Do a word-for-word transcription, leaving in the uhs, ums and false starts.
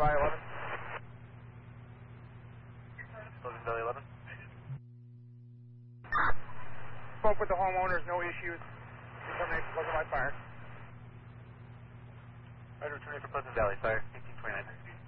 by eleven. Pleasant Valley eleven. Spoke with the homeowners, no issues. Determination Pleasant Valley Fire. I returning for Pleasant Valley Fire, eighteen twenty-nine.